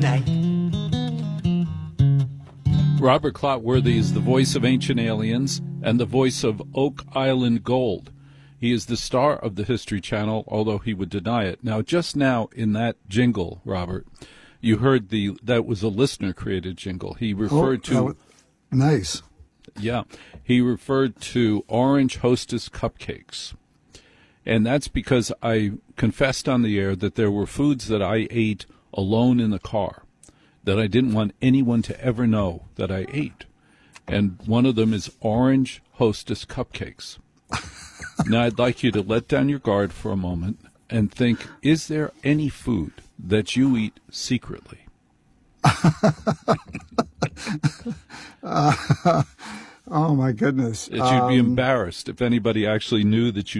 night. Robert Clotworthy is the voice of Ancient Aliens and the voice of Oak Island Gold. He is the star of the History Channel, although he would deny it. Now, just now in that jingle, Robert, you heard that was a listener-created jingle. He referred to... Nice. Yeah. He referred to Orange Hostess cupcakes. And that's because I confessed on the air that there were foods that I ate alone in the car that I didn't want anyone to ever know that I ate. And one of them is Orange Hostess cupcakes. Now, I'd like you to let down your guard for a moment and think, is there any food that you eat secretly? Oh, my goodness. That you'd be embarrassed if anybody actually knew that you